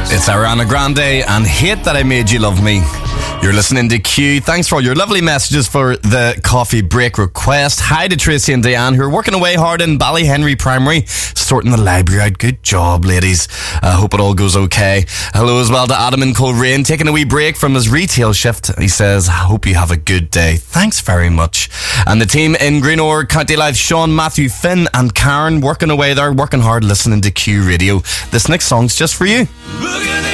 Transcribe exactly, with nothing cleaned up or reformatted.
It's Ariana Grande and Hate That I Made You Love Me. You're listening to Q. Thanks for all your lovely messages for the coffee break request. Hi to Tracy and Diane, who are working away hard in Ballyhenry Primary, sorting the library out. Good job, ladies. I uh, hope it all goes okay. Hello as well to Adam in Coleraine, taking a wee break from his retail shift. He says, I hope you have a good day. Thanks very much. And the team in Greenore, County Life, Sean, Matthew, Finn and Karen, working away there, working hard, listening to Q Radio. This next song's just for you. Look at